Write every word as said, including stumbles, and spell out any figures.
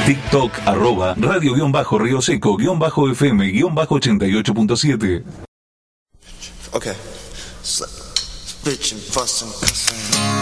TikTok, arroba radio-río seco-fm-ochenta y ocho punto siete. Okay. Bitchin', bustin', cussin'.